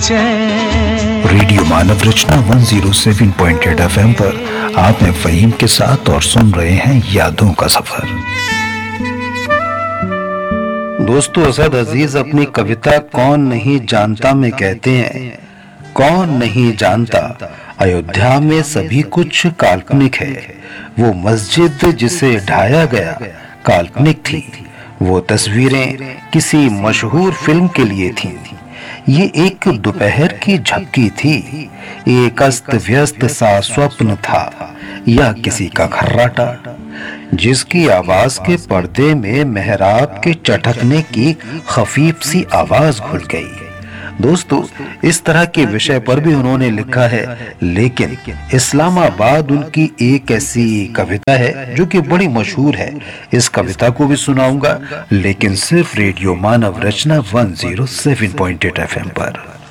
चैन। Radio मानव रचना 107.8 FM पर आपने फहीम के साथ और सुन रहे हैं यादों का सफर। दोस्तों, असद अजीज अपनी कविता कौन नहीं जानता में कहते हैं, कौन नहीं जानता अयोध्या में सभी कुछ काल्पनिक है। वो मस्जिद जिसे ढाया गया काल्पनिक थी, वो तस्वीरें किसी मशहूर फिल्म के लिए थीं। ये एक दोपहर की झपकी थी, एक अस्त व्यस्त सा स्वप्न था या किसी का खर्राटा, जिसकी आवाज के पर्दे में मेहराब के चटकने की खफीफ सी आवाज घुल गई। दोस्तों, इस तरह के विषय पर भी उन्होंने लिखा है, लेकिन इस्लामाबाद उनकी एक ऐसी कविता है जो कि बड़ी मशहूर है। इस कविता को भी सुनाऊंगा, लेकिन सिर्फ रेडियो मानव रचना 107.8 FM पर।